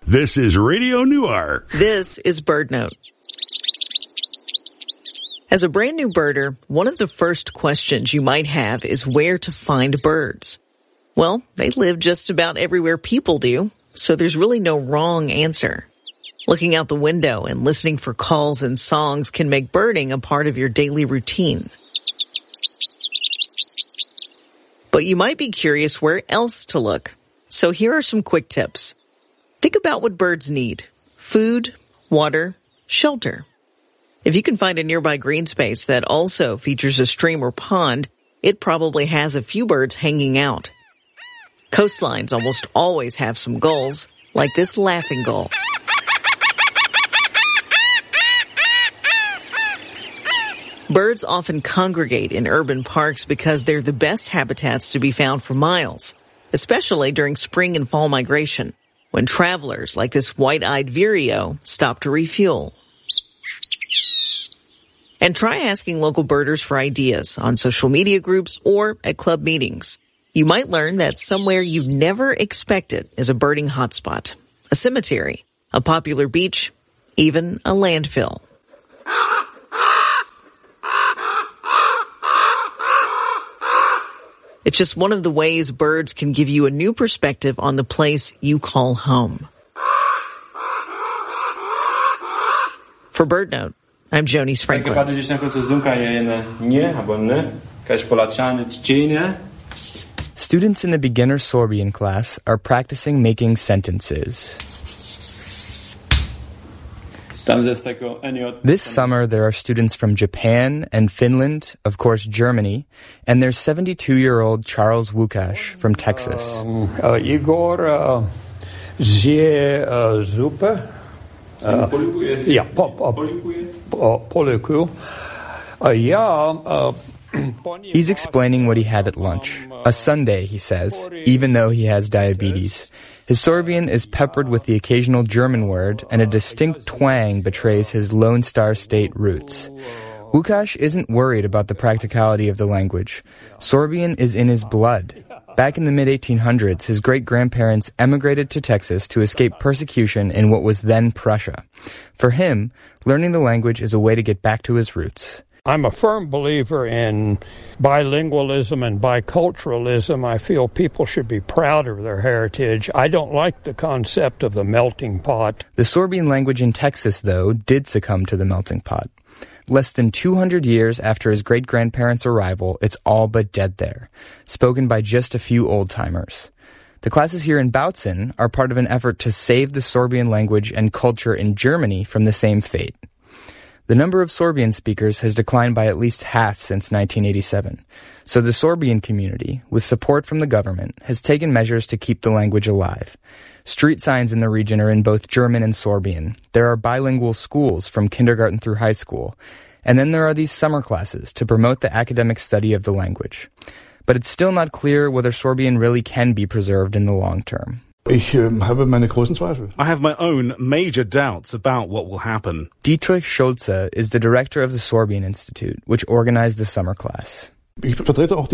This is Radio Newark. This is BirdNote. As a brand new birder, one of the first questions you might have is where to find birds. Well, they live just about everywhere people do, so there's really no wrong answer. Looking out the window and listening for calls and songs can make birding a part of your daily routine. But you might be curious where else to look. So here are some quick tips. Think about what birds need: food, water, shelter. If you can find a nearby green space that also features a stream or pond, it probably has a few birds hanging out. Coastlines almost always have some gulls, like this laughing gull. Birds often congregate in urban parks because they're the best habitats to be found for miles, especially during spring and fall migration, when travelers like this white-eyed vireo stop to refuel. And try asking local birders for ideas on social media groups or at club meetings. You might learn that somewhere you never expected is a birding hotspot, a cemetery, a popular beach, even a landfill. It's just one of the ways birds can give you a new perspective on the place you call home. For BirdNote, I'm Jonice Franklin. Students in the beginner Sorbian class are practicing making sentences. This summer, there are students from Japan and Finland, of course Germany, and there's 72-year-old Charles Łukasz from Texas. Igor, super. He's explaining what he had at lunch. A sundae, he says, even though he has diabetes. His Sorbian is peppered with the occasional German word, and a distinct twang betrays his Lone Star State roots. Łukasz isn't worried about the practicality of the language. Sorbian is in his blood. Back in the mid-1800s, his great-grandparents emigrated to Texas to escape persecution in what was then Prussia. For him, learning the language is a way to get back to his roots. I'm a firm believer in bilingualism and biculturalism. I feel people should be proud of their heritage. I don't like the concept of the melting pot. The Sorbian language in Texas, though, did succumb to the melting pot. Less than 200 years after his great-grandparents' arrival, it's all but dead there, spoken by just a few old-timers. The classes here in Bautzen are part of an effort to save the Sorbian language and culture in Germany from the same fate. The number of Sorbian speakers has declined by at least half since 1987, so the Sorbian community, with support from the government, has taken measures to keep the language alive. Street signs in the region are in both German and Sorbian. There are bilingual schools from kindergarten through high school, and then there are these summer classes to promote the academic study of the language. But it's still not clear whether Sorbian really can be preserved in the long term. I have my own major doubts about what will happen. Dietrich Schulze is the director of the Sorbian Institute, which organized the summer class. I'm of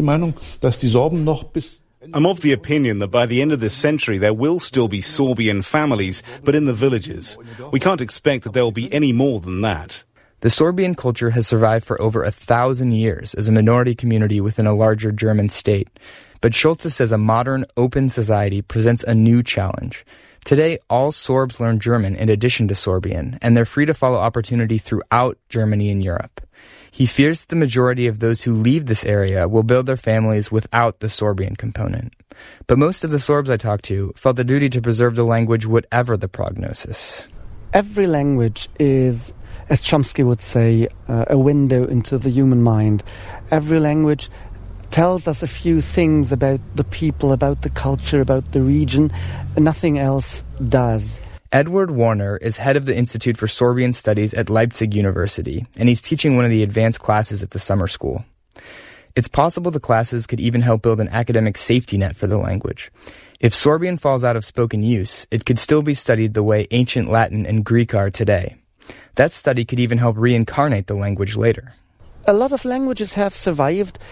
the opinion that by the end of this century there will still be Sorbian families, but in the villages. We can't expect that there will be any more than that. The Sorbian culture has survived for over 1,000 years as a minority community within a larger German state. But Schulze says a modern, open society presents a new challenge. Today, all Sorbs learn German in addition to Sorbian, and they're free to follow opportunity throughout Germany and Europe. He fears that the majority of those who leave this area will build their families without the Sorbian component. But most of the Sorbs I talked to felt a duty to preserve the language whatever the prognosis. Every language is, as Chomsky would say, a window into the human mind. Every language tells us a few things about the people, about the culture, about the region. Nothing else does. Edward Warner is head of the Institute for Sorbian Studies at Leipzig University, and he's teaching one of the advanced classes at the summer school. It's possible the classes could even help build an academic safety net for the language. If Sorbian falls out of spoken use, it could still be studied the way ancient Latin and Greek are today. That study could even help reincarnate the language later. A lot of languages have survived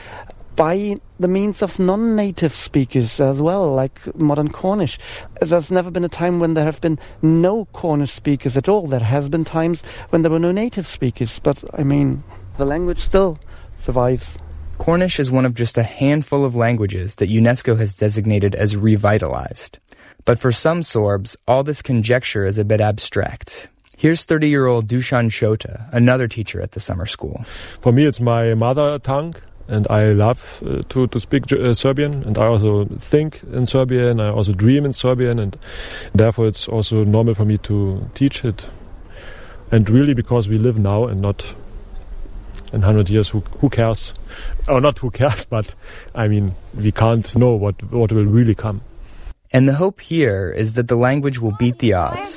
by the means of non-native speakers as well, like modern Cornish. There's never been a time when there have been no Cornish speakers at all. There has been times when there were no native speakers, but I mean, the language still survives. Cornish is one of just a handful of languages that UNESCO has designated as revitalized. But for some Sorbs, all this conjecture is a bit abstract. Here's 30-year-old Dusan Shota, another teacher at the summer school. For me, it's my mother tongue. And I love to speak Serbian, and I also think in Serbian, I also dream in Serbian, and therefore it's also normal for me to teach it. And really, because we live now and not in 100 years, who cares? Or not who cares, but I mean, we can't know what will really come. And the hope here is that the language will beat the odds.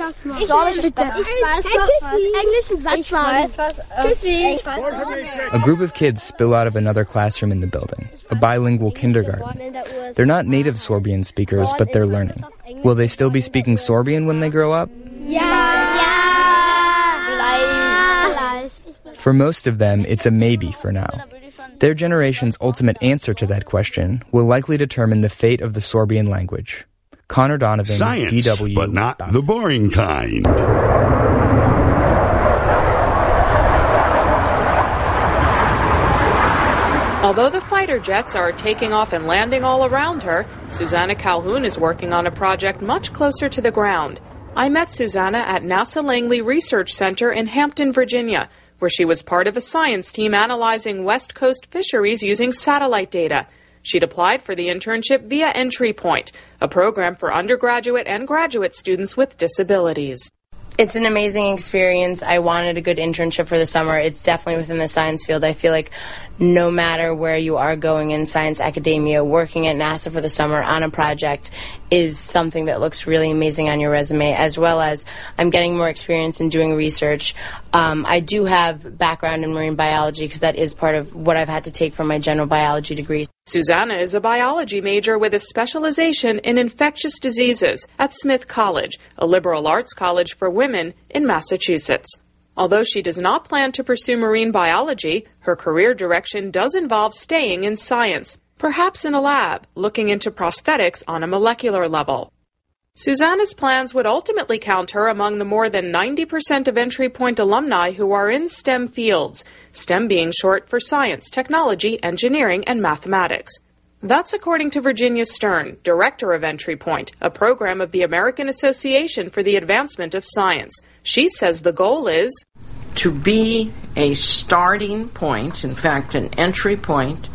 A group of kids spill out of another classroom in the building, a bilingual kindergarten. They're not native Sorbian speakers, but they're learning. Will they still be speaking Sorbian when they grow up? For most of them, it's a maybe for now. Their generation's ultimate answer to that question will likely determine the fate of the Sorbian language. Connor Donovan, Science, DW. but not the boring kind. Although the fighter jets are taking off and landing all around her, Susanna Calhoun is working on a project much closer to the ground. I met Susanna at NASA Langley Research Center in Hampton, Virginia, where she was part of a science team analyzing West Coast fisheries using satellite data. She'd applied for the internship via Entry Point, a program for undergraduate and graduate students with disabilities. It's an amazing experience. I wanted a good internship for the summer. It's definitely within the science field. I feel like no matter where you are going in science academia, working at NASA for the summer on a project is something that looks really amazing on your resume, as well as I'm getting more experience in doing research. I do have background in marine biology because that is part of what I've had to take for my general biology degree. Susanna is a biology major with a specialization in infectious diseases at Smith College, a liberal arts college for women in Massachusetts. Although she does not plan to pursue marine biology, her career direction does involve staying in science, perhaps in a lab, looking into prosthetics on a molecular level. Susanna's plans would ultimately count her among the more than 90% of Entry Point alumni who are in STEM fields, STEM being short for science, technology, engineering, and mathematics. That's according to Virginia Stern, director of Entry Point, a program of the American Association for the Advancement of Science. She says the goal is to be a starting point, in fact, an entry point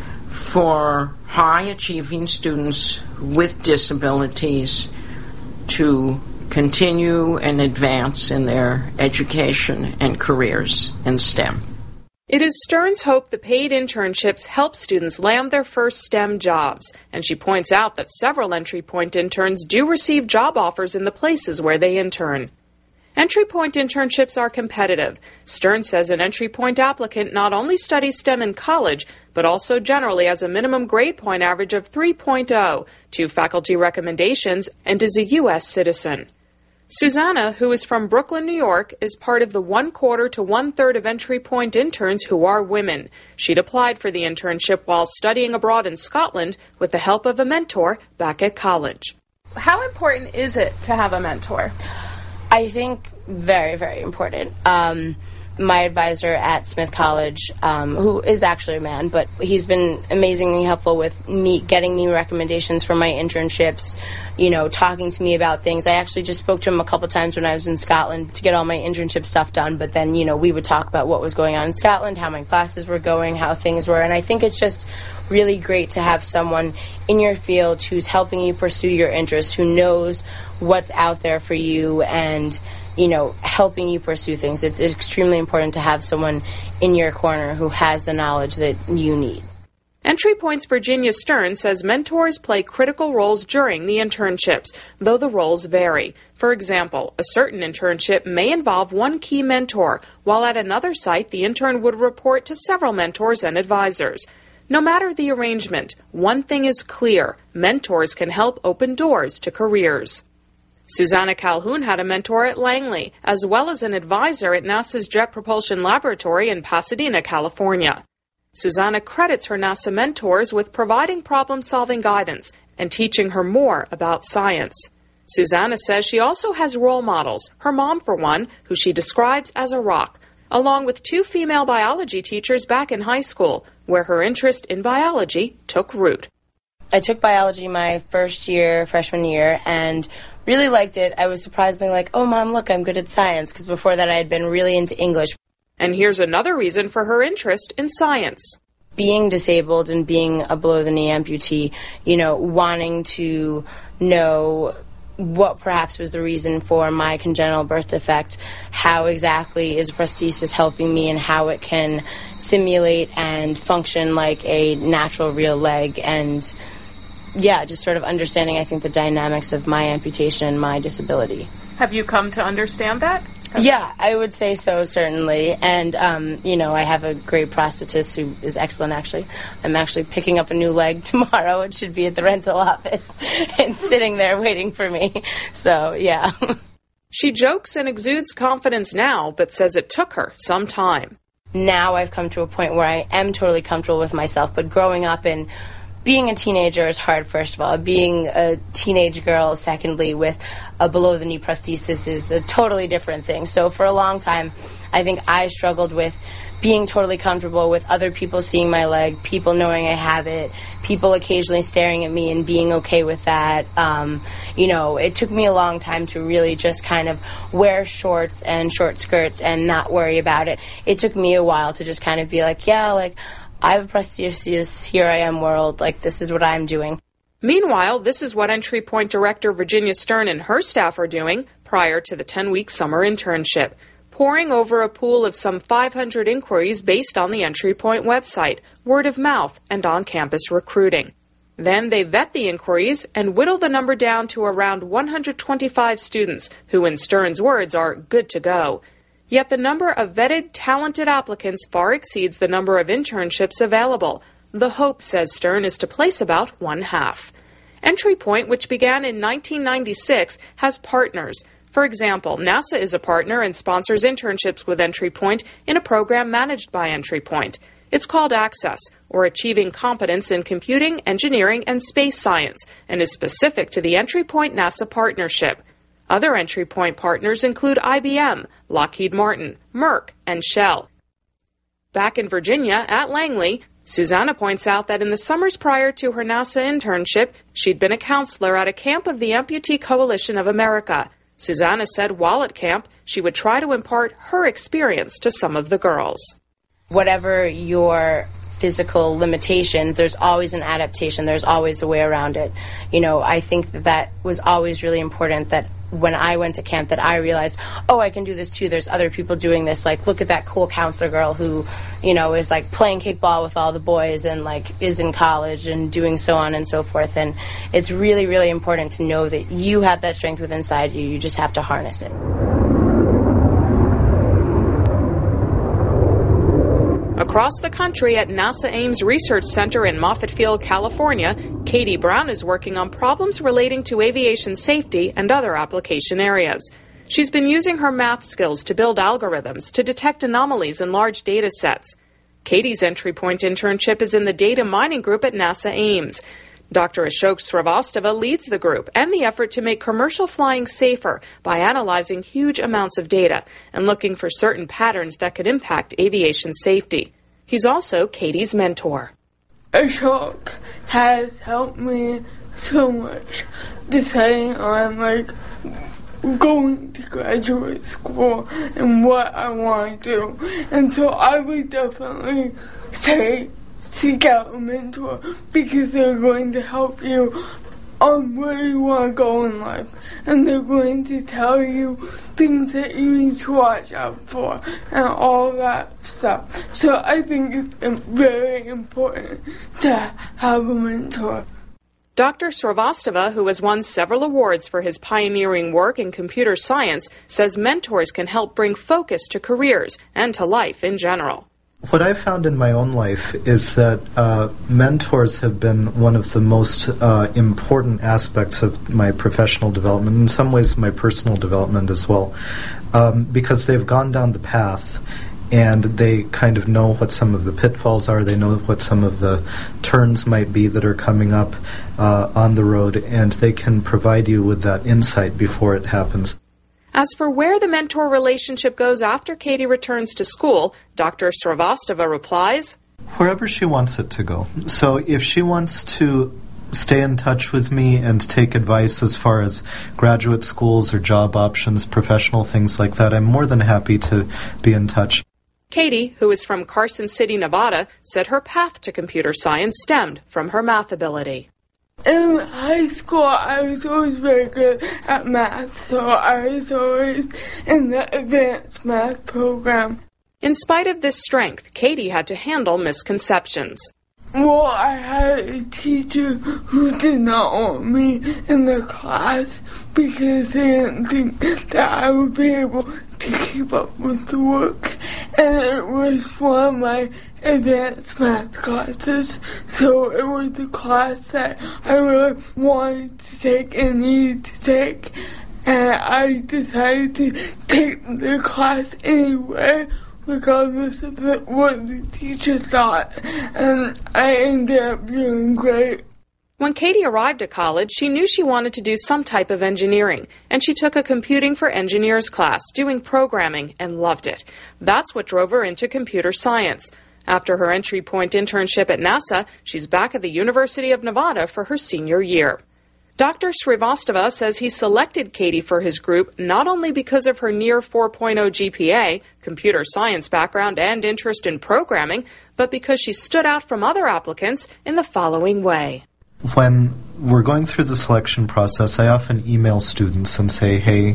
for high-achieving students with disabilities to continue and advance in their education and careers in STEM. It is Stern's hope the paid internships help students land their first STEM jobs, and she points out that several Entry Point interns do receive job offers in the places where they intern. Entry Point internships are competitive. Stern says an Entry Point applicant not only studies STEM in college, but also generally has a minimum grade point average of 3.0, 2 faculty recommendations, and is a U.S. citizen. Susanna, who is from Brooklyn, New York, is part of the 1/4 to 1/3 of Entry Point interns who are women. She'd applied for the internship while studying abroad in Scotland with the help of a mentor back at college. How important is it to have a mentor? I think very, very important. My advisor at Smith College, who is actually a man, but he's been amazingly helpful with me, getting me recommendations for my internships, talking to me about things. I actually just spoke to him a couple times when I was in Scotland to get all my internship stuff done, but then, we would talk about what was going on in Scotland, how my classes were going, how things were, and I think it's just really great to have someone in your field who's helping you pursue your interests, who knows what's out there for you and helping you pursue things. It's extremely important to have someone in your corner who has the knowledge that you need. Entry Point's Virginia Stern says mentors play critical roles during the internships, though the roles vary. For example, a certain internship may involve one key mentor, while at another site the intern would report to several mentors and advisors. No matter the arrangement, one thing is clear: mentors can help open doors to careers. Susanna Calhoun had a mentor at Langley, as well as an advisor at NASA's Jet Propulsion Laboratory in Pasadena, California. Susanna credits her NASA mentors with providing problem-solving guidance and teaching her more about science. Susanna says she also has role models, her mom for one, who she describes as a rock, along with 2 female biology teachers back in high school, where her interest in biology took root. I took biology my first year, freshman year, and really liked it. I was surprisingly like, oh, Mom, look, I'm good at science, because before that I had been really into English. And here's another reason for her interest in science. Being disabled and being a below-the-knee amputee, wanting to know what perhaps was the reason for my congenital birth defect, how exactly is prosthesis helping me, and how it can simulate and function like a natural real leg, and just sort of understanding, I think, the dynamics of my amputation and my disability. Have you come to understand that? Yeah, I would say so, certainly. And, I have a great prosthetist who is excellent, actually. I'm actually picking up a new leg tomorrow. It should be at the rental office and sitting there waiting for me. So, yeah. She jokes and exudes confidence now, but says it took her some time. Now I've come to a point where I am totally comfortable with myself, but growing up and being a teenager is hard, first of all. Being a teenage girl, secondly, with a below-the-knee prosthesis is a totally different thing. So for a long time, I think I struggled with being totally comfortable with other people seeing my leg, people knowing I have it, people occasionally staring at me and being okay with that. It took me a long time to really just kind of wear shorts and short skirts and not worry about it. It took me a while to just kind of be like, I have a prosthesis, here I am, world, this is what I'm doing. Meanwhile, this is what Entry Point Director Virginia Stern and her staff are doing prior to the 10-week summer internship, poring over a pool of some 500 inquiries based on the Entry Point website, word of mouth, and on-campus recruiting. Then they vet the inquiries and whittle the number down to around 125 students who, in Stern's words, are good to go. Yet the number of vetted, talented applicants far exceeds the number of internships available. The hope, says Stern, is to place about one-half. Entry Point, which began in 1996, has partners. For example, NASA is a partner and sponsors internships with Entry Point in a program managed by Entry Point. It's called Access, or Achieving Competence in Computing, Engineering, and Space Science, and is specific to the Entry Point NASA partnership. Other Entry Point partners include IBM, Lockheed Martin, Merck, and Shell. Back in Virginia, at Langley, Susanna points out that in the summers prior to her NASA internship, she'd been a counselor at a camp of the Amputee Coalition of America. Susanna said while at camp, she would try to impart her experience to some of the girls. Whatever your physical limitations, there's always an adaptation, there's always a way around it. I think that was always really important, that when I went to camp that I realized, I can do this too. There's other people doing this. Look at that cool counselor girl who, is playing kickball with all the boys and is in college and doing so on and so forth. And it's really, really important to know that you have that strength within inside you. You just have to harness it. Across the country at NASA Ames Research Center in Moffett Field, California, Katie Brown is working on problems relating to aviation safety and other application areas. She's been using her math skills to build algorithms to detect anomalies in large data sets. Katie's Entry Point internship is in the data mining group at NASA Ames. Dr. Ashok Srivastava leads the group and the effort to make commercial flying safer by analyzing huge amounts of data and looking for certain patterns that could impact aviation safety. He's also Katie's mentor. Ashok has helped me so much deciding on going to graduate school and what I want to do. And so I would definitely say seek out a mentor, because they're going to help you on where you want to go in life, and they're going to tell you things that you need to watch out for and all that stuff. So I think it's very important to have a mentor. Dr. Srivastava, who has won several awards for his pioneering work in computer science, says mentors can help bring focus to careers and to life in general. What I've found in my own life is that mentors have been one of the most important aspects of my professional development, in some ways my personal development as well, because they've gone down the path and they kind of know what some of the pitfalls are. They know what some of the turns might be that are coming up on the road, and they can provide you with that insight before it happens. As for where the mentor relationship goes after Katie returns to school, Dr. Srivastava replies, wherever she wants it to go. So if she wants to stay in touch with me and take advice as far as graduate schools or job options, professional things like that, I'm more than happy to be in touch. Katie, who is from Carson City, Nevada, said her path to computer science stemmed from her math ability. In high school, I was always very good at math, so I was always in the advanced math program. In spite of this strength, Katie had to handle misconceptions. Well, I had a teacher who did not want me in the class because they didn't think that I would be able to keep up with the work. And it was one of my advanced math classes, so it was the class that I really wanted to take and needed to take. And I decided to take the class anyway, regardless of what the teacher thought, and I ended up doing great. When Katie arrived at college, she knew she wanted to do some type of engineering, and she took a Computing for Engineers class, doing programming, and loved it. That's what drove her into computer science. After her entry point internship at NASA, she's back at the University of Nevada for her senior year. Dr. Srivastava says he selected Katie for his group not only because of her near 4.0 GPA, computer science background, and interest in programming, but because she stood out from other applicants in the following way. When we're going through the selection process, I often email students and say, hey,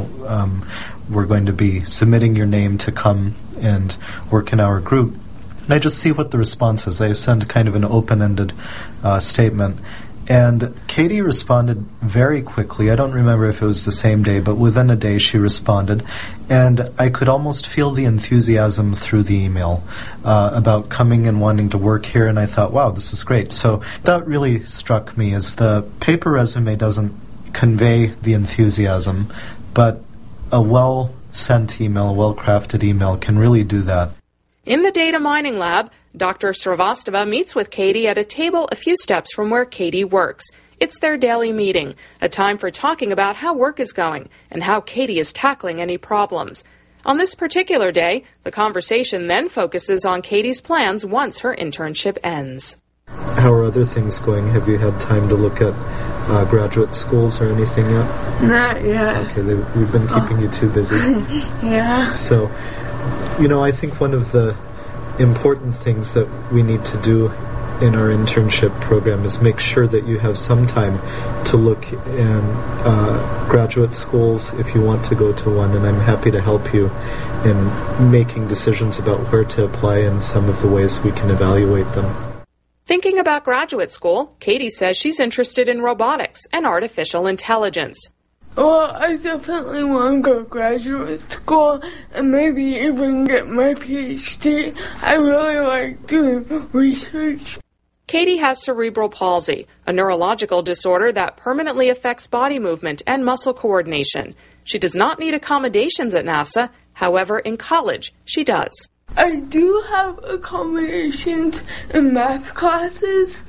we're going to be submitting your name to come and work in our group. And I just see what the response is. I send kind of an open-ended statement. And Katie responded very quickly. I don't remember if it was the same day, but within a day she responded. And I could almost feel the enthusiasm through the email about coming and wanting to work here. And I thought, wow, this is great. So that really struck me, as the paper resume doesn't convey the enthusiasm, but a well-sent email, a well-crafted email can really do that. In the data mining lab, Dr. Srivastava meets with Katie at a table a few steps from where Katie works. It's their daily meeting, a time for talking about how work is going and how Katie is tackling any problems. On this particular day, the conversation then focuses on Katie's plans once her internship ends. How are other things going? Have you had time to look at graduate schools or anything yet? Not yet. Okay, we've been keeping you too busy. Yeah. So, I think one of the important things that we need to do in our internship program is make sure that you have some time to look in graduate schools if you want to go to one, and I'm happy to help you in making decisions about where to apply and some of the ways we can evaluate them. Thinking about graduate school, Katie says she's interested in robotics and artificial intelligence. Well, I definitely want to go to graduate school and maybe even get my PhD. I really like doing research. Katie has cerebral palsy, a neurological disorder that permanently affects body movement and muscle coordination. She does not need accommodations at NASA. However, in college, she does. I do have accommodations in math classes.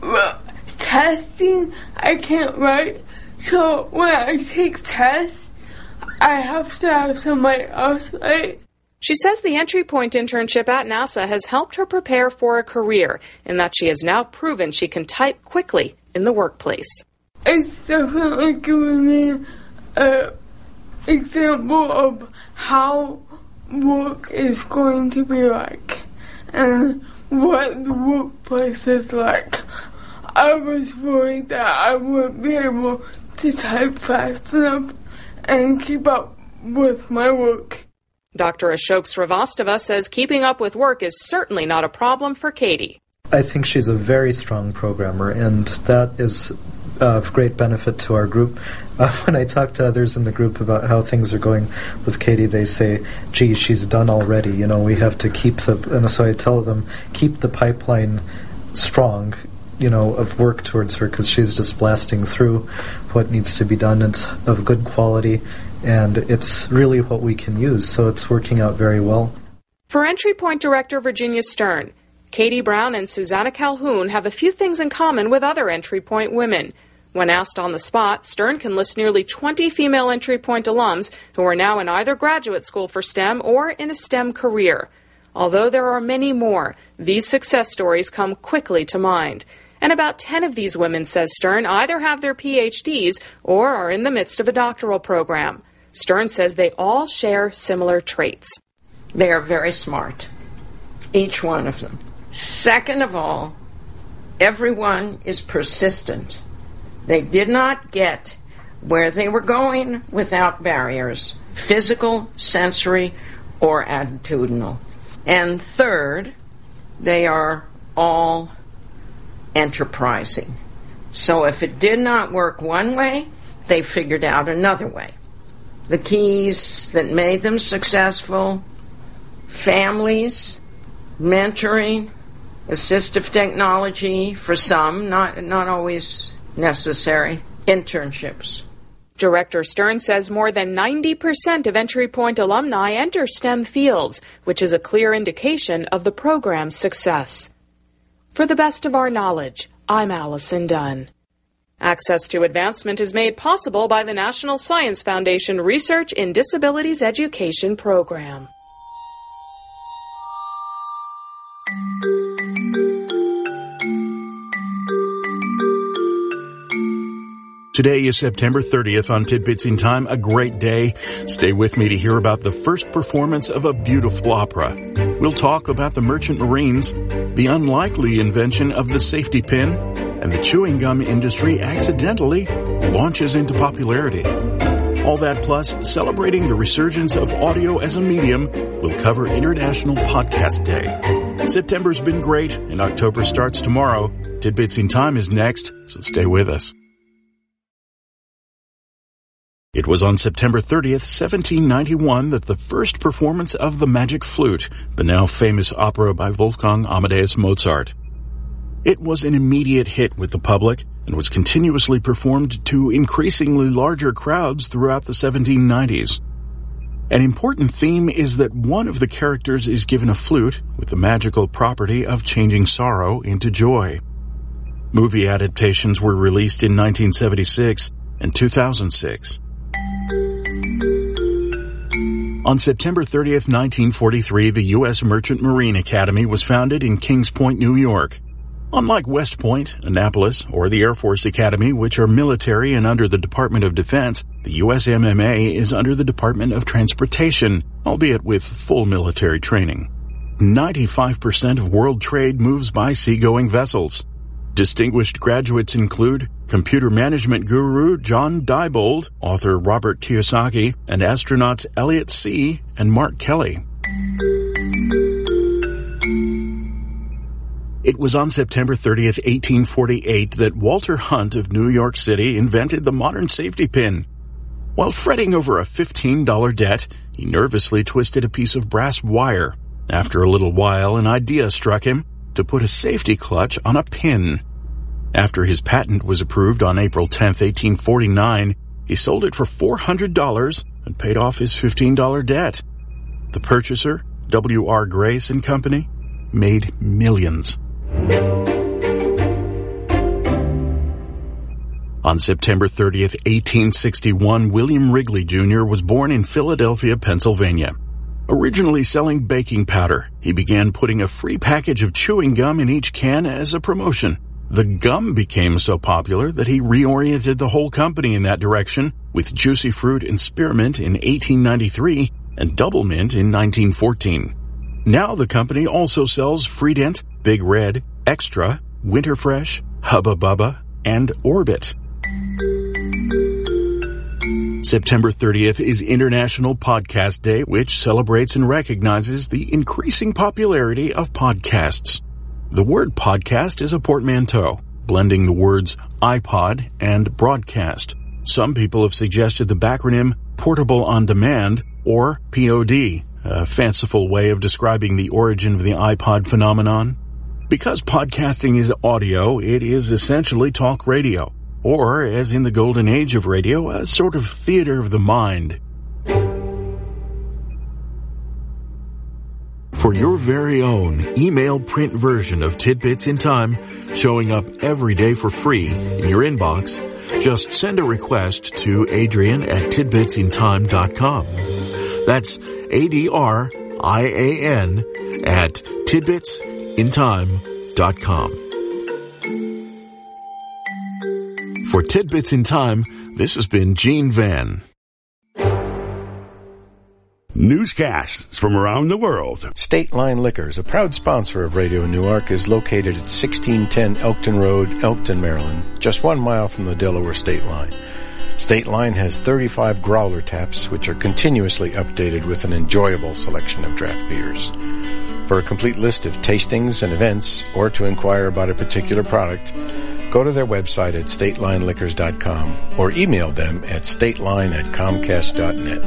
Testing, I can't write. So when I take tests, I have to have somebody else write. She says the entry point internship at NASA has helped her prepare for a career, in that she has now proven she can type quickly in the workplace. It's definitely given me an example of how work is going to be like and what the workplace is like. I was worried that I wouldn't be able to type fast enough and keep up with my work. Dr. Ashok Srivastava says keeping up with work is certainly not a problem for Katie. I think she's a very strong programmer, and that is of great benefit to our group. When I talk to others in the group about how things are going with Katie, they say, gee, she's done already. We have to keep and so I tell them, keep the pipeline strong, of work towards her, because she's just blasting through what needs to be done. It's of good quality, and it's really what we can use, so it's working out very well. For Entry Point Director Virginia Stern, Katie Brown and Susanna Calhoun have a few things in common with other Entry Point women. When asked on the spot, Stern can list nearly 20 female Entry Point alums who are now in either graduate school for STEM or in a STEM career. Although there are many more, these success stories come quickly to mind. And about 10 of these women, says Stern, either have their PhDs or are in the midst of a doctoral program. Stern says they all share similar traits. They are very smart, each one of them. Second of all, everyone is persistent. They did not get where they were going without barriers, physical, sensory, or attitudinal. And third, they are all enterprising. So if it did not work one way, they figured out another way. The keys that made them successful: families, mentoring, assistive technology for some, not always necessary, internships. Director Stern says more than 90% of Entry Point alumni enter STEM fields, which is a clear indication of the program's success. For the best of our knowledge, I'm Allison Dunn. Access to Advancement is made possible by the National Science Foundation Research in Disabilities Education program. Today is September 30th on Tidbits in Time, a great day. Stay with me to hear about the first performance of a beautiful opera. We'll talk about the Merchant Marines, the unlikely invention of the safety pin, and the chewing gum industry accidentally launches into popularity. All that plus celebrating the resurgence of audio as a medium. We'll cover International Podcast Day. September's been great, and October starts tomorrow. Tidbits in Time is next, so stay with us. It was on September 30th, 1791 that the first performance of The Magic Flute, the now famous opera by Wolfgang Amadeus Mozart. It was an immediate hit with the public and was continuously performed to increasingly larger crowds throughout the 1790s. An important theme is that one of the characters is given a flute with the magical property of changing sorrow into joy. Movie adaptations were released in 1976 and 2006. On September 30th, 1943, the U.S. Merchant Marine Academy was founded in Kings Point, New York. Unlike West Point, Annapolis, or the Air Force Academy, which are military and under the Department of Defense, the USMMA is under the Department of Transportation, albeit with full military training. 95% of world trade moves by seagoing vessels. Distinguished graduates include computer management guru John Diebold, author Robert Kiyosaki, and astronauts Elliot See and Mark Kelly. It was on September 30th, 1848 that Walter Hunt of New York City invented the modern safety pin. While fretting over a $15 debt, he nervously twisted a piece of brass wire. After a little while, an idea struck him to put a safety clutch on a pin. After his patent was approved on April 10, 1849, he sold it for $400 and paid off his $15 debt. The purchaser, W.R. Grace and Company, made millions. On September 30th, 1861, William Wrigley Jr. was born in Philadelphia, Pennsylvania. Originally selling baking powder, he began putting a free package of chewing gum in each can as a promotion. The gum became so popular that he reoriented the whole company in that direction, with Juicy Fruit and Spearmint in 1893 and Double Mint in 1914. Now the company also sells Freedent, Big Red, Extra, Winterfresh, Hubba Bubba, and Orbit. September 30th is International Podcast Day, which celebrates and recognizes the increasing popularity of podcasts. The word podcast is a portmanteau, blending the words iPod and broadcast. Some people have suggested the backronym Portable on Demand, or POD, a fanciful way of describing the origin of the iPod phenomenon. Because podcasting is audio, it is essentially talk radio, or, as in the golden age of radio, a sort of theater of the mind. For your very own email print version of Tidbits in Time, showing up every day for free in your inbox, just send a request to Adrian@tidbitsintime.com. That's ADRIAN at tidbitsintime.com. For Tidbits in Time, this has been Gene Van. Newscasts from around the world. State Line Liquors, a proud sponsor of Radio Newark, is located at 1610 Elkton Road, Elkton, Maryland, just 1 mile from the Delaware State Line. State Line has 35 growler taps, which are continuously updated with an enjoyable selection of draft beers. For a complete list of tastings and events, or to inquire about a particular product, go to their website at statelineliquors.com or email them at stateline@comcast.net.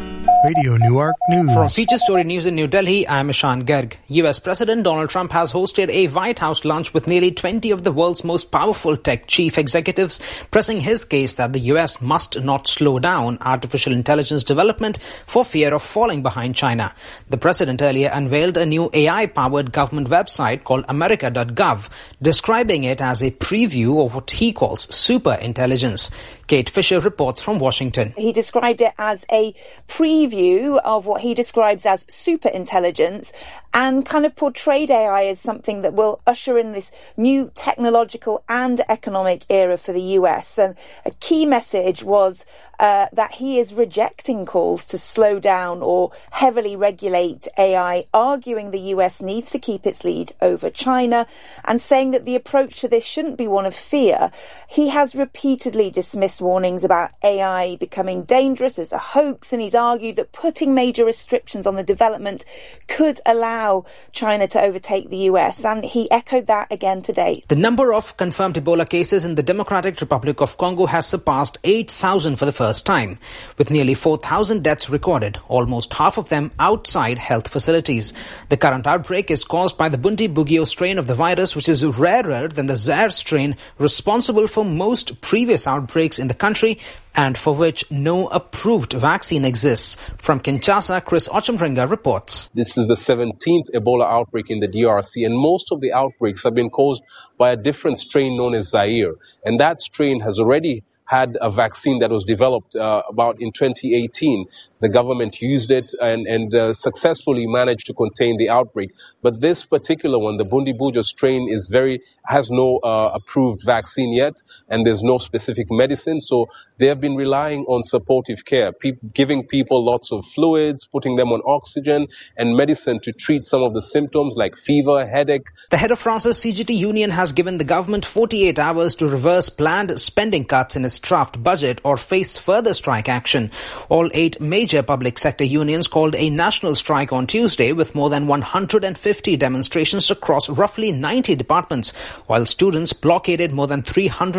Radio Newark News. From Feature Story News in New Delhi, I'm Ishan Garg. US President Donald Trump has hosted a White House lunch with nearly 20 of the world's most powerful tech chief executives, pressing his case that the US must not slow down artificial intelligence development for fear of falling behind China. The president earlier unveiled a new AI-powered government website called America.gov, describing it as a preview of what he calls super intelligence. Kate Fisher reports from Washington. He described it as a preview of what he describes as super intelligence and kind of portrayed AI as something that will usher in this new technological and economic era for the US. And a key message was that he is rejecting calls to slow down or heavily regulate AI, arguing the US needs to keep its lead over China and saying that the approach to this shouldn't be one of fear. He has repeatedly dismissed warnings about AI becoming dangerous as a hoax, and he's argued that putting major restrictions on the development could allow China to overtake the US, and he echoed that again today. The number of confirmed Ebola cases in the Democratic Republic of Congo has surpassed 8,000 for the first time, with nearly 4,000 deaths recorded, almost half of them outside health facilities. The current outbreak is caused by the Bundibugyo strain of the virus, which is rarer than the Zaire strain, responsible for most previous outbreaks in the country and for which no approved vaccine exists. From Kinshasa, Chris Ochemringa reports. This is the 17th Ebola outbreak in the DRC, and most of the outbreaks have been caused by a different strain known as Zaire. And that strain has already had a vaccine that was developed about in 2018. The government used it and successfully managed to contain the outbreak. But this particular one, the Bundibugyo strain, has no approved vaccine yet, and there's no specific medicine. So they have been relying on supportive care, giving people lots of fluids, putting them on oxygen and medicine to treat some of the symptoms like fever, headache. The head of France's CGT union has given the government 48 hours to reverse planned spending cuts in its draft budget or face further strike action. All 8 major public sector unions called a national strike on Tuesday, with more than 150 demonstrations across roughly 90 departments, while students blockaded more than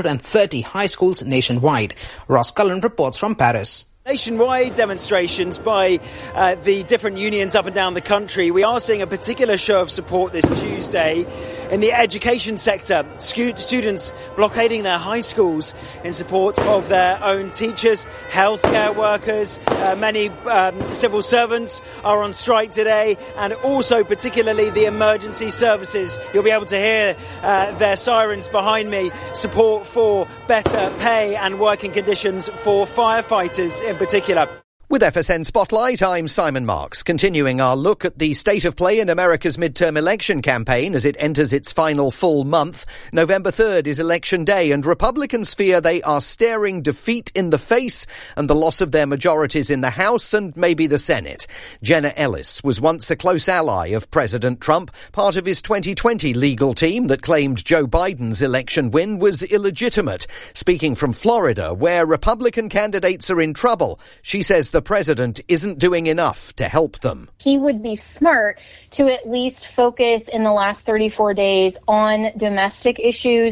330 high schools nationwide. Ross Cullen reports from Paris. Nationwide demonstrations by the different unions up and down the country. We are seeing a particular show of support this Tuesday in the education sector. Students blockading their high schools in support of their own teachers, healthcare workers. Many civil servants are on strike today, and also particularly the emergency services. You'll be able to hear their sirens behind me. Support for better pay and working conditions for firefighters in particular. With FSN Spotlight, I'm Simon Marks, continuing our look at the state of play in America's midterm election campaign as it enters its final full month. November 3rd is Election Day, and Republicans fear they are staring defeat in the face and the loss of their majorities in the House and maybe the Senate. Jenna Ellis was once a close ally of President Trump, part of his 2020 legal team that claimed Joe Biden's election win was illegitimate. Speaking from Florida, where Republican candidates are in trouble, she says the president isn't doing enough to help them. He would be smart to at least focus in the last 34 days on domestic issues,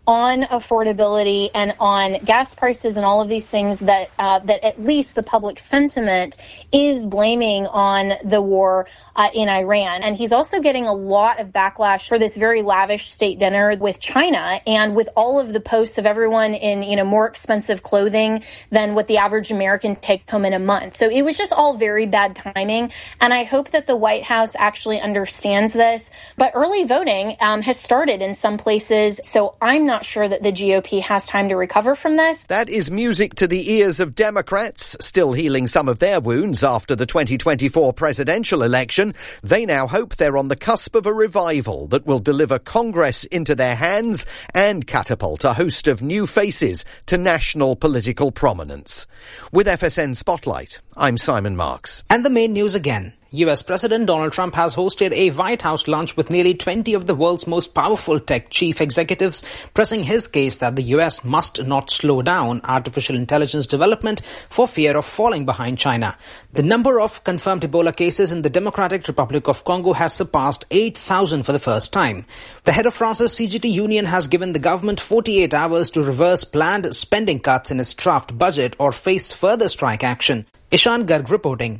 on affordability and on gas prices and all of these things that at least the public sentiment is blaming on the war in Iran. And he's also getting a lot of backlash for this very lavish state dinner with China and with all of the posts of everyone in, more expensive clothing than what the average American takes home in a month. So it was just all very bad timing. And I hope that the White House actually understands this. But early voting has started in some places, so I'm not sure that the GOP has time to recover from this. That is music to the ears of Democrats, still healing some of their wounds after the 2024 presidential election. They now hope they're on the cusp of a revival that will deliver Congress into their hands and catapult a host of new faces to national political prominence. With FSN Spotlight, I'm Simon Marks. And the main news again. US President Donald Trump has hosted a White House lunch with nearly 20 of the world's most powerful tech chief executives, pressing his case that the US must not slow down artificial intelligence development for fear of falling behind China. The number of confirmed Ebola cases in the Democratic Republic of Congo has surpassed 8,000 for the first time. The head of France's CGT union has given the government 48 hours to reverse planned spending cuts in its draft budget or face further strike action. Ishan Garg reporting.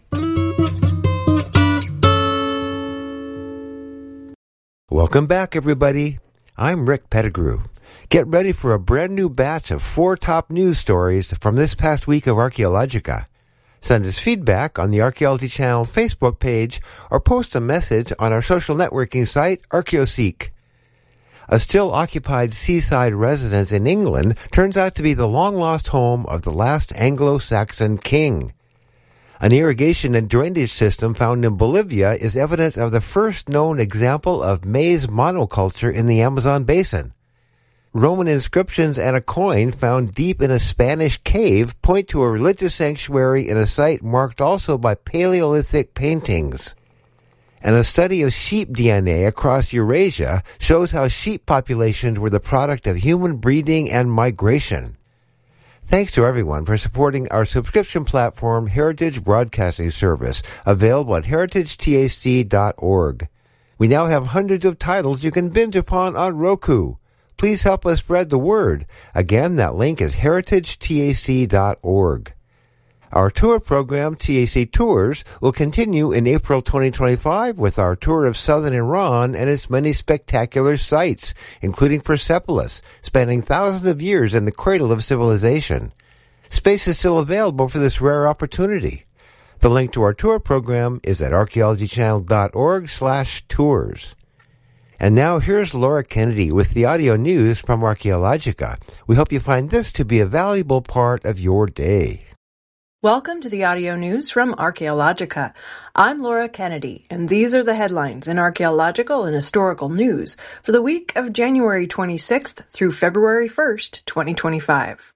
Welcome back, everybody. I'm Rick Pettigrew. Get ready for a brand new batch of 4 top news stories from this past week of Archaeologica. Send us feedback on the Archaeology Channel Facebook page or post a message on our social networking site, Archaeoseek. A still-occupied seaside residence in England turns out to be the long-lost home of the last Anglo-Saxon king. An irrigation and drainage system found in Bolivia is evidence of the first known example of maize monoculture in the Amazon basin. Roman inscriptions and a coin found deep in a Spanish cave point to a religious sanctuary in a site marked also by Paleolithic paintings. And a study of sheep DNA across Eurasia shows how sheep populations were the product of human breeding and migration. Thanks to everyone for supporting our subscription platform, Heritage Broadcasting Service, available at heritagetac.org. We now have hundreds of titles you can binge upon on Roku. Please help us spread the word. Again, that link is heritagetac.org. Our tour program, TAC Tours, will continue in April 2025 with our tour of southern Iran and its many spectacular sites, including Persepolis, spanning thousands of years in the cradle of civilization. Space is still available for this rare opportunity. The link to our tour program is at archaeologychannel.org/tours. And now here's Laura Kennedy with the audio news from Archaeologica. We hope you find this to be a valuable part of your day. Welcome to the audio news from Archaeologica. I'm Laura Kennedy, and these are the headlines in archaeological and historical news for the week of January 26th through February 1st, 2025.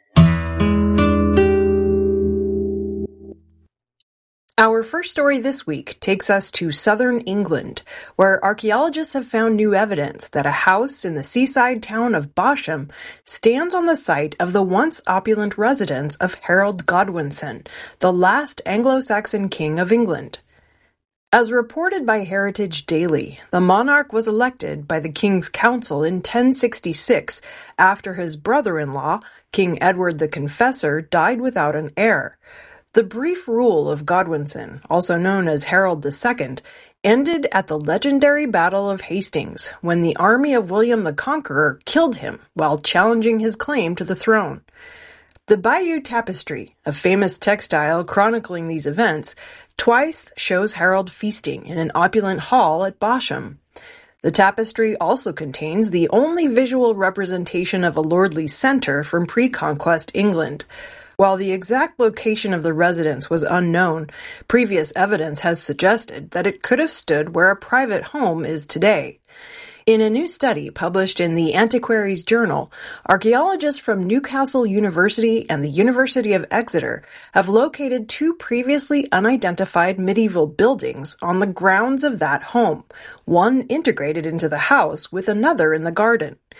Our first story this week takes us to southern England, where archaeologists have found new evidence that a house in the seaside town of Bosham stands on the site of the once opulent residence of Harold Godwinson, the last Anglo-Saxon king of England. As reported by Heritage Daily, the monarch was elected by the King's Council in 1066 after his brother-in-law, King Edward the Confessor, died without an heir. The brief rule of Godwinson, also known as Harold II, ended at the legendary Battle of Hastings, when the army of William the Conqueror killed him while challenging his claim to the throne. The Bayeux Tapestry, a famous textile chronicling these events, twice shows Harold feasting in an opulent hall at Bosham. The tapestry also contains the only visual representation of a lordly centre from pre-conquest England. While the exact location of the residence was unknown, previous evidence has suggested that it could have stood where a private home is today. In a new study published in the Antiquaries Journal, archaeologists from Newcastle University and the University of Exeter have located 2 previously unidentified medieval buildings on the grounds of that home, one integrated into the house with another in the garden.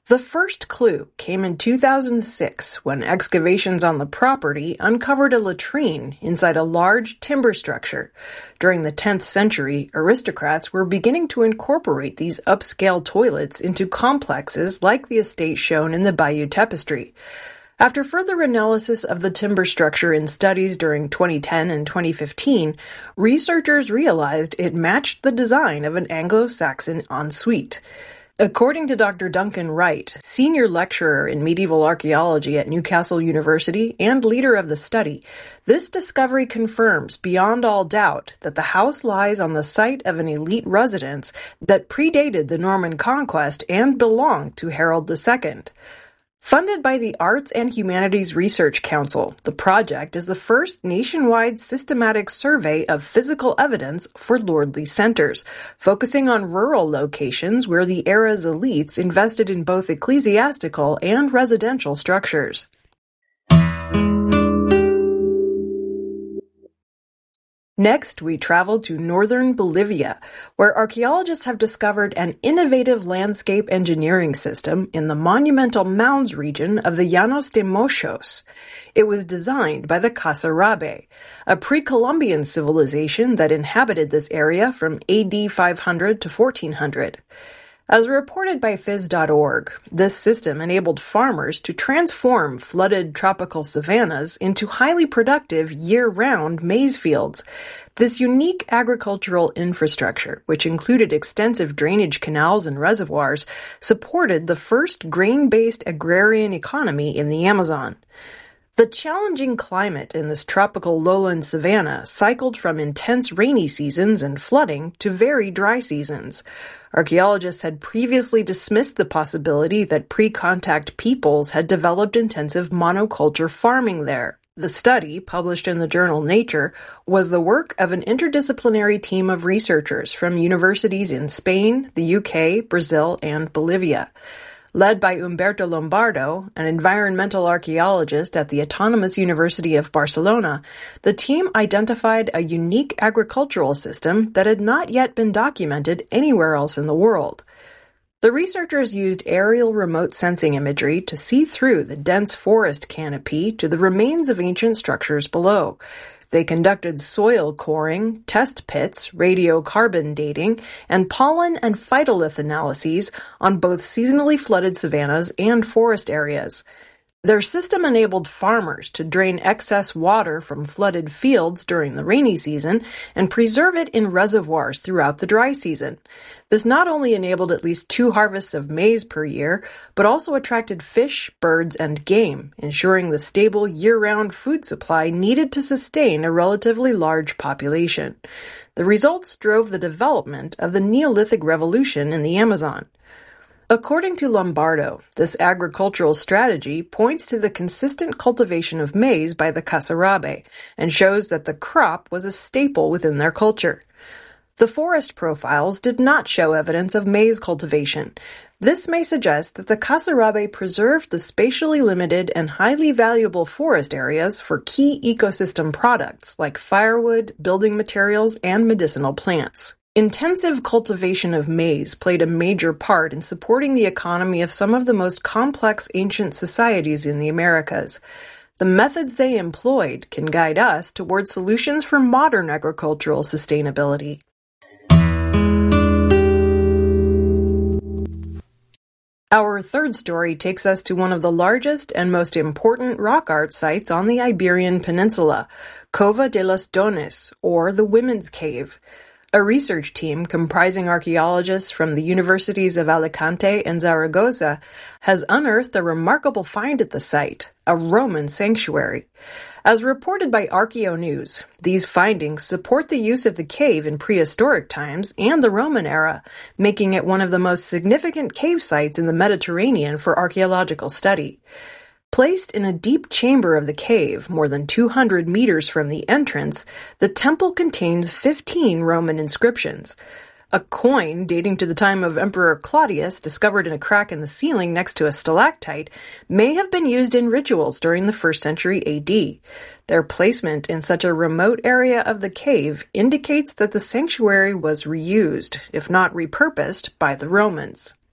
The first clue came in 2006 when excavations on the property uncovered a latrine inside a large timber structure. During the 10th century, aristocrats were beginning to incorporate these upscale toilets into complexes like the estate shown in the Bayeux Tapestry. After further analysis of the timber structure in studies during 2010 and 2015, researchers realized it matched the design of an Anglo-Saxon ensuite. According to Dr. Duncan Wright, senior lecturer in medieval archaeology at Newcastle University and leader of the study, this discovery confirms beyond all doubt that the house lies on the site of an elite residence that predated the Norman conquest and belonged to Harold II. Funded by the Arts and Humanities Research Council, the project is the first nationwide systematic survey of physical evidence for lordly centers, focusing on rural locations where the era's elites invested in both ecclesiastical and residential structures. Next, we travel to northern Bolivia, where archaeologists have discovered an innovative landscape engineering system in the monumental mounds region of the Llanos de Mochos. It was designed by the Casarabe, a pre-Columbian civilization that inhabited this area from AD 500 to 1400. As reported by Phys.org, this system enabled farmers to transform flooded tropical savannas into highly productive year-round maize fields. This unique agricultural infrastructure, which included extensive drainage canals and reservoirs, supported the first grain-based agrarian economy in the Amazon. The challenging climate in this tropical lowland savanna cycled from intense rainy seasons and flooding to very dry seasons. Archaeologists had previously dismissed the possibility that pre-contact peoples had developed intensive monoculture farming there. The study, published in the journal Nature, was the work of an interdisciplinary team of researchers from universities in Spain, the UK, Brazil, and Bolivia. Led by Umberto Lombardo, an environmental archaeologist at the Autonomous University of Barcelona, the team identified a unique agricultural system that had not yet been documented anywhere else in the world. The researchers used aerial remote sensing imagery to see through the dense forest canopy to the remains of ancient structures below. They conducted soil coring, test pits, radiocarbon dating, and pollen and phytolith analyses on both seasonally flooded savannas and forest areas. Their system enabled farmers to drain excess water from flooded fields during the rainy season and preserve it in reservoirs throughout the dry season. This not only enabled at least 2 harvests of maize per year, but also attracted fish, birds, and game, ensuring the stable year-round food supply needed to sustain a relatively large population. The results drove the development of the Neolithic Revolution in the Amazon. According to Lombardo, this agricultural strategy points to the consistent cultivation of maize by the Casarabe and shows that the crop was a staple within their culture. The forest profiles did not show evidence of maize cultivation. This may suggest that the Casarabe preserved the spatially limited and highly valuable forest areas for key ecosystem products like firewood, building materials, and medicinal plants. Intensive cultivation of maize played a major part in supporting the economy of some of the most complex ancient societies in the Americas. The methods they employed can guide us towards solutions for modern agricultural sustainability. Our third story takes us to one of the largest and most important rock art sites on the Iberian Peninsula, Cova de los Dones, or the Women's Cave. A research team comprising archaeologists from the universities of Alicante and Zaragoza has unearthed a remarkable find at the site, a Roman sanctuary. As reported by ArchaeoNews, these findings support the use of the cave in prehistoric times and the Roman era, making it one of the most significant cave sites in the Mediterranean for archaeological study. Placed in a deep chamber of the cave, more than 200 meters from the entrance, the temple contains 15 Roman inscriptions. A coin dating to the time of Emperor Claudius, discovered in a crack in the ceiling next to a stalactite, may have been used in rituals during the 1st century AD. Their placement in such a remote area of the cave indicates that the sanctuary was reused, if not repurposed, by the Romans.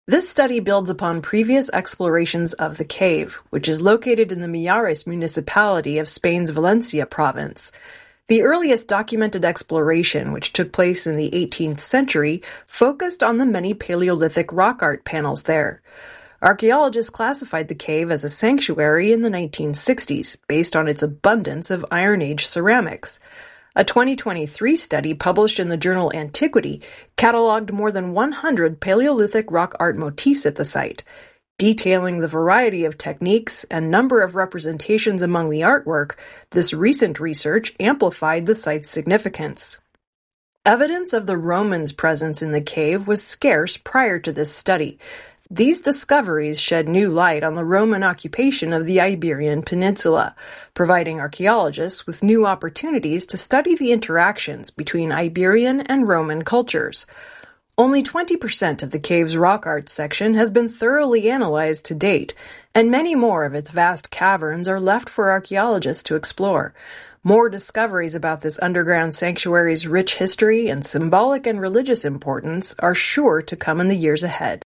This study builds upon previous explorations of the cave, which is located in the Millares municipality of Spain's Valencia province. The earliest documented exploration, which took place in the 18th century, focused on the many Paleolithic rock art panels there. Archaeologists classified the cave as a sanctuary in the 1960s, based on its abundance of Iron Age ceramics. A 2023 study published in the journal Antiquity cataloged more than 100 Paleolithic rock art motifs at the site, detailing the variety of techniques and number of representations among the artwork. This recent research amplified the site's significance. Evidence of the Romans' presence in the cave was scarce prior to this study. These discoveries shed new light on the Roman occupation of the Iberian Peninsula, providing archaeologists with new opportunities to study the interactions between Iberian and Roman cultures. Only 20% of the cave's rock art section has been thoroughly analyzed to date, and many more of its vast caverns are left for archaeologists to explore. More discoveries about this underground sanctuary's rich history and symbolic and religious importance are sure to come in the years ahead.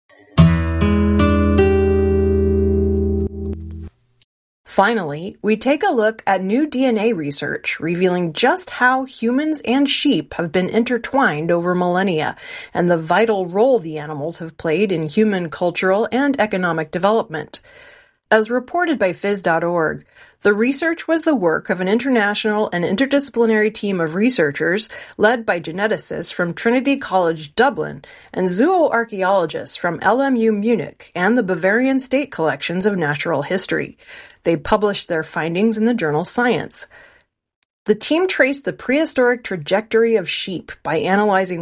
Finally, we take a look at new DNA research revealing just how humans and sheep have been intertwined over millennia and the vital role the animals have played in human cultural and economic development. As reported by Phys.org, the research was the work of an international and interdisciplinary team of researchers led by geneticists from Trinity College Dublin and zooarchaeologists from LMU Munich and the Bavarian State Collections of Natural History. They published their findings in the journal Science. The team traced the prehistoric trajectory of sheep by analyzing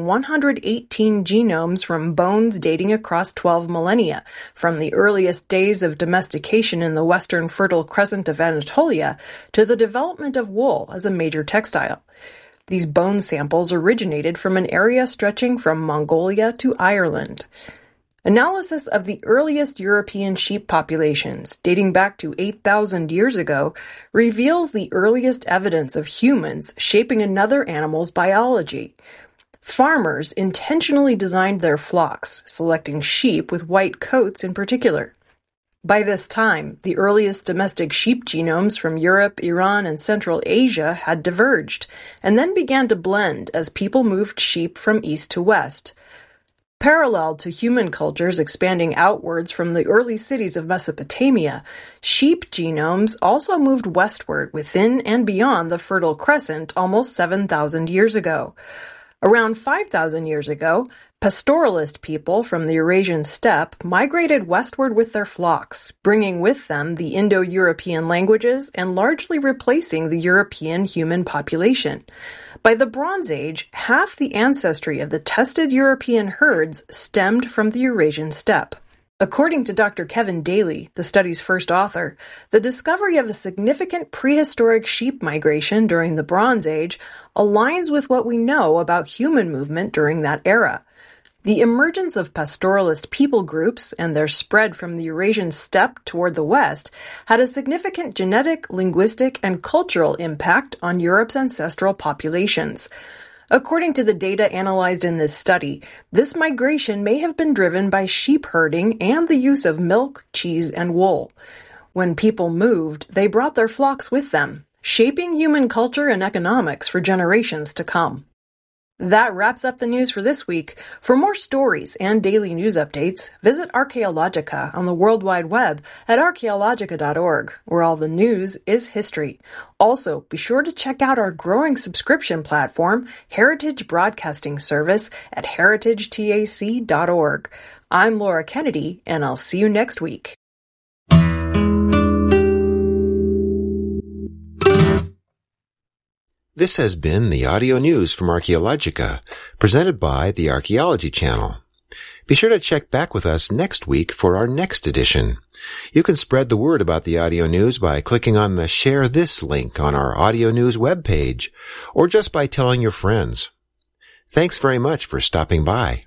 118 genomes from bones dating across 12 millennia, from the earliest days of domestication in the western Fertile Crescent of Anatolia to the development of wool as a major textile. These bone samples originated from an area stretching from Mongolia to Ireland. Analysis of the earliest European sheep populations, dating back to 8,000 years ago, reveals the earliest evidence of humans shaping another animal's biology. Farmers intentionally designed their flocks, selecting sheep with white coats in particular. By this time, the earliest domestic sheep genomes from Europe, Iran, and Central Asia had diverged, and then began to blend as people moved sheep from east to west. Parallel to human cultures expanding outwards from the early cities of Mesopotamia, sheep genomes also moved westward within and beyond the Fertile Crescent almost 7,000 years ago. Around 5,000 years ago, pastoralist people from the Eurasian steppe migrated westward with their flocks, bringing with them the Indo-European languages and largely replacing the European human population. By the Bronze Age, half the ancestry of the tested European herds stemmed from the Eurasian steppe. According to Dr. Kevin Daly, the study's first author, the discovery of a significant prehistoric sheep migration during the Bronze Age aligns with what we know about human movement during that era. The emergence of pastoralist people groups and their spread from the Eurasian steppe toward the west had a significant genetic, linguistic, and cultural impact on Europe's ancestral populations. According to the data analyzed in this study, this migration may have been driven by sheep herding and the use of milk, cheese, and wool. When people moved, they brought their flocks with them, shaping human culture and economics for generations to come. That wraps up the news for this week. For more stories and daily news updates, visit Archaeologica on the World Wide Web at archaeologica.org, where all the news is history. Also, be sure to check out our growing subscription platform, Heritage Broadcasting Service, at heritagetac.org. I'm Laura Kennedy, and I'll see you next week. This has been the audio news from Archaeologica, presented by the Archaeology Channel. Be sure to check back with us next week for our next edition. You can spread the word about the audio news by clicking on the Share This link on our audio news webpage, or just by telling your friends. Thanks very much for stopping by.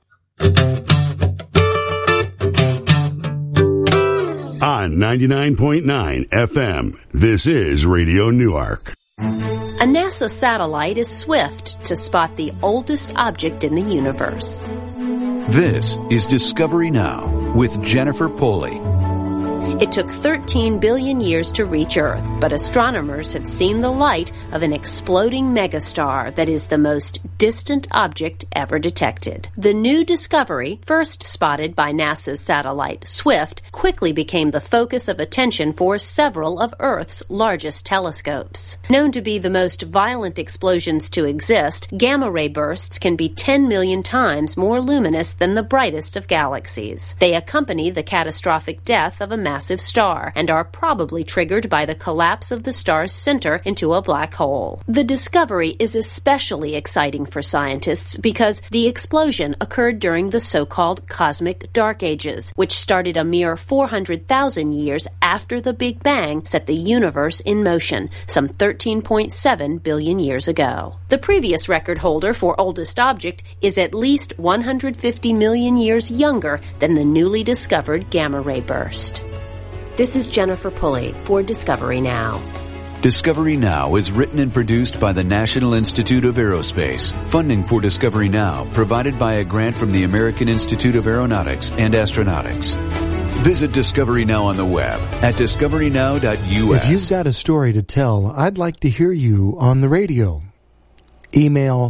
On 99.9 FM, this is Radio Newark. A NASA satellite is swift to spot the oldest object in the universe. This is Discovery Now with Jennifer Poley. It took 13 billion years to reach Earth, but astronomers have seen the light of an exploding megastar that is the most distant object ever detected. The new discovery, first spotted by NASA's satellite SWIFT, quickly became the focus of attention for several of Earth's largest telescopes. Known to be the most violent explosions to exist, gamma-ray bursts can be 10 million times more luminous than the brightest of galaxies. They accompany the catastrophic death of a massive star and are probably triggered by the collapse of the star's center into a black hole. The discovery is especially exciting for scientists because the explosion occurred during the so-called cosmic dark ages, which started a mere 400,000 years after the Big Bang set the universe in motion, some 13.7 billion years ago. The previous record holder for oldest object is at least 150 million years younger than the newly discovered gamma-ray burst. This is Jennifer Pulley for Discovery Now. Discovery Now is written and produced by the National Institute of Aerospace. Funding for Discovery Now provided by a grant from the American Institute of Aeronautics and Astronautics. Visit Discovery Now on the web at discoverynow.us. If you've got a story to tell, I'd like to hear you on the radio. Email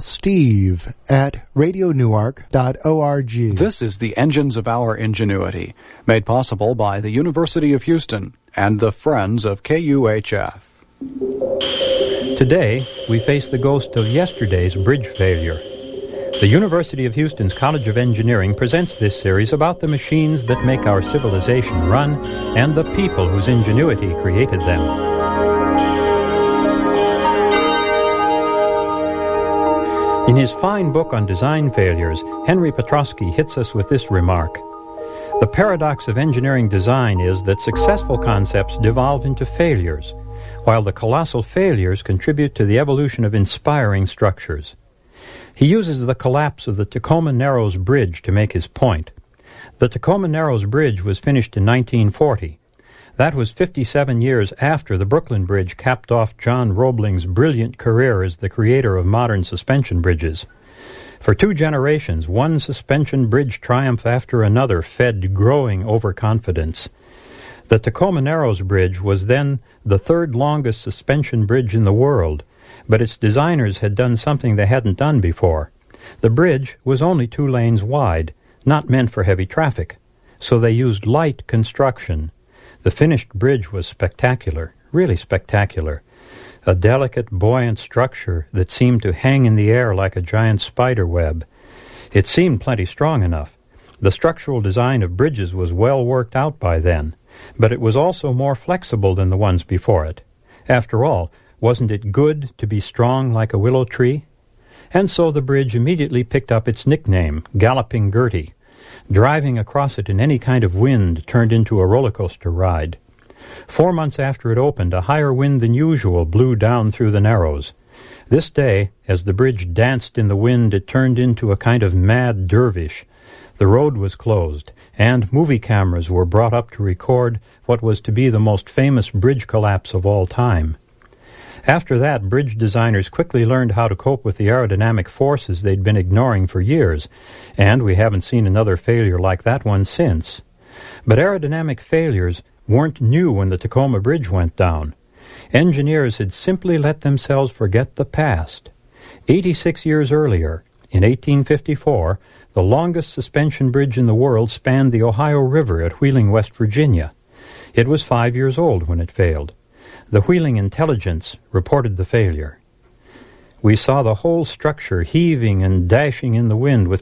steve@radionewark.org. This is the Engines of Our Ingenuity, made possible by the University of Houston and the Friends of KUHF. Today, we face the ghost of yesterday's bridge failure. The University of Houston's College of Engineering presents this series about the machines that make our civilization run and the people whose ingenuity created them. In his fine book on design failures, Henry Petrosky hits us with this remark. The paradox of engineering design is that successful concepts devolve into failures, while the colossal failures contribute to the evolution of inspiring structures. He uses the collapse of the Tacoma Narrows Bridge to make his point. The Tacoma Narrows Bridge was finished in 1940. That was 57 years after the Brooklyn Bridge capped off John Roebling's brilliant career as the creator of modern suspension bridges. For 2 generations, one suspension bridge triumph after another fed growing overconfidence. The Tacoma Narrows Bridge was then the 3rd longest suspension bridge in the world, but its designers had done something they hadn't done before. The bridge was only 2 lanes wide, not meant for heavy traffic, so they used light construction. The finished bridge was spectacular, really spectacular. A delicate, buoyant structure that seemed to hang in the air like a giant spider web. It seemed plenty strong enough. The structural design of bridges was well worked out by then, but it was also more flexible than the ones before it. After all, wasn't it good to be strong like a willow tree? And so the bridge immediately picked up its nickname, Galloping Gertie. Driving across it in any kind of wind turned into a roller coaster ride. 4 months after it opened, a higher wind than usual blew down through the Narrows. This day, as the bridge danced in the wind, it turned into a kind of mad dervish. The road was closed, and movie cameras were brought up to record what was to be the most famous bridge collapse of all time. After that, bridge designers quickly learned how to cope with the aerodynamic forces they'd been ignoring for years, and we haven't seen another failure like that one since. But aerodynamic failures weren't new when the Tacoma Bridge went down. Engineers had simply let themselves forget the past. 86 years earlier, in 1854, the longest suspension bridge in the world spanned the Ohio River at Wheeling, West Virginia. It was 5 years old when it failed. The Wheeling Intelligence reported the failure. We saw the whole structure heaving and dashing in the wind with